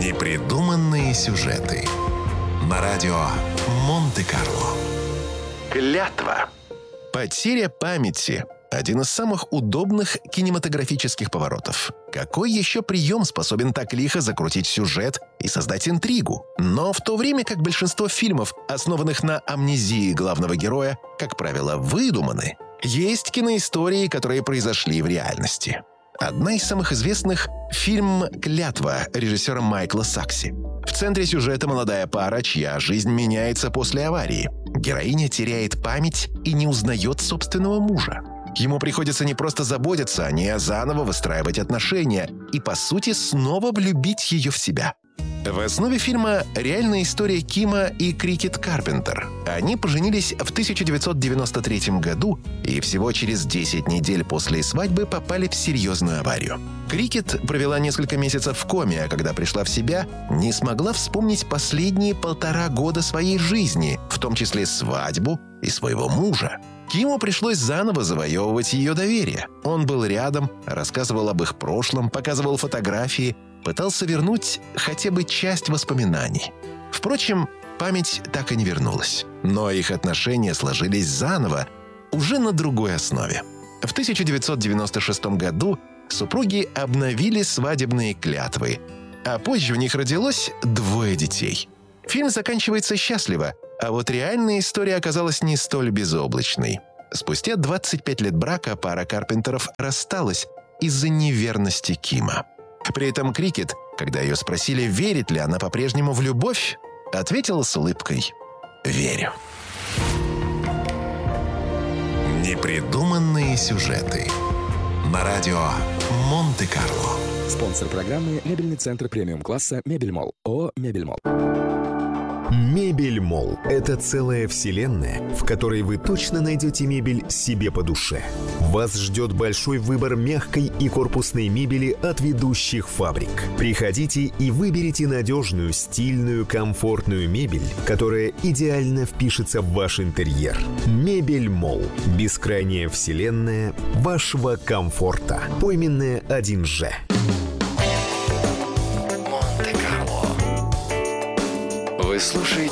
Непридуманные сюжеты на радио Монте-Карло. Клятва. Потеря памяти – один из самых удобных кинематографических поворотов. Какой еще прием способен так лихо закрутить сюжет и создать интригу? Но в то время как большинство фильмов, основанных на амнезии главного героя, как правило, выдуманы, есть киноистории, которые произошли в реальности. Одна из самых известных – фильм «Клятва» режиссера Майкла Сакси. В центре сюжета молодая пара, чья жизнь меняется после аварии. Героиня теряет память и не узнает собственного мужа. Ему приходится не просто заботиться о ней, а заново выстраивать отношения и, по сути, снова влюбить ее в себя. В основе фильма реальная история Кима и Крикет Карпентер. Они поженились в 1993 году и всего через 10 недель после свадьбы попали в серьезную аварию. Крикет провела несколько месяцев в коме, а когда пришла в себя, не смогла вспомнить последние 1,5 года своей жизни, в том числе свадьбу и своего мужа. Киму пришлось заново завоевывать ее доверие. Он был рядом, рассказывал об их прошлом, показывал фотографии, пытался вернуть хотя бы часть воспоминаний. Впрочем, память так и не вернулась. Но их отношения сложились заново, уже на другой основе. В 1996 году супруги обновили свадебные клятвы, а позже у них родилось 2 детей. Фильм заканчивается счастливо, а вот реальная история оказалась не столь безоблачной. Спустя 25 лет брака пара Карпентеров рассталась из-за неверности Кима. При этом Крикет, когда ее спросили, верит ли она по-прежнему в любовь, ответила с улыбкой: «Верю». Непридуманные сюжеты на радио Монте-Карло. Спонсор программы — мебельный центр премиум-класса «Мебельмолл». ООО «Мебельмолл». Мебельмолл – это целая вселенная, в которой вы точно найдете мебель себе по душе. Вас ждет большой выбор мягкой и корпусной мебели от ведущих фабрик. Приходите и выберите надежную, стильную, комфортную мебель, которая идеально впишется в ваш интерьер. Мебельмолл – бескрайняя вселенная вашего комфорта. Пойменная 1Ж. Вы слушаете